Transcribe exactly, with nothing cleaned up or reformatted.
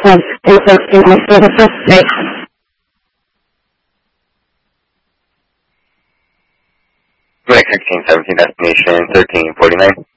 Um, and so, in my services, right? sixteen seventeen, destination thirteen forty-nine.